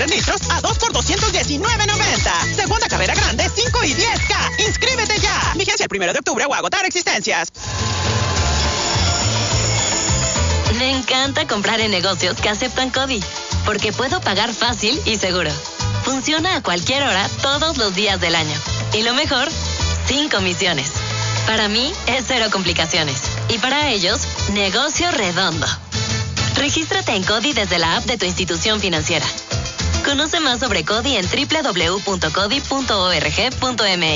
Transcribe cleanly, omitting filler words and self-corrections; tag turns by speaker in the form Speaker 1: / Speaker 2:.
Speaker 1: 3 litros a 2 por $219.90. Segunda carrera grande, 5 y 10K. ¡Inscríbete ya! Vigencia el 1 de octubre o agotar existencias.
Speaker 2: Me encanta comprar en negocios que aceptan CODI, porque puedo pagar fácil y seguro. Funciona a cualquier hora, todos los días del año. Y lo mejor, sin comisiones. Para mí, es cero complicaciones. Y para ellos, negocio redondo. Regístrate en CODI desde la app de tu institución financiera. Conoce más sobre CODI en www.codi.org.mx.